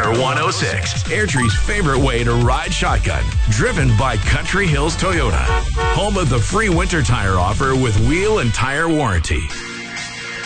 Power 106. Airdrie's favorite way to ride shotgun. Driven by Country Hills Toyota. Home of the free winter tire offer with wheel and tire warranty.